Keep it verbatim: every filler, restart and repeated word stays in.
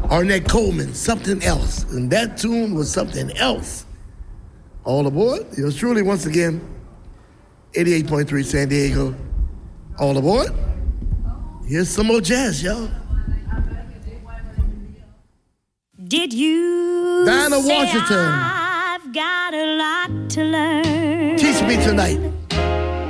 Ornette Coleman, Something Else. And that tune was something else. All aboard. Yours truly, once again, eighty-eight point three San Diego. All aboard. Here's some more jazz, y'all. Did you Dinah say Washington. I've got a lot to learn? Teach me tonight.